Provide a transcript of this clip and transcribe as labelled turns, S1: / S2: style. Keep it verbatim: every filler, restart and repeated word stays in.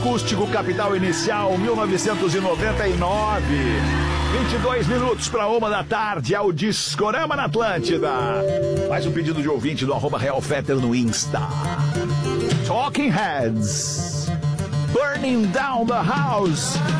S1: Acústico Capital Inicial, mil novecentos e noventa e nove. vinte e dois minutos para uma da tarde, é o Discorama na Atlântida. Mais um pedido de ouvinte do arroba Real Fetter no Insta. Talking Heads, Burning Down the House.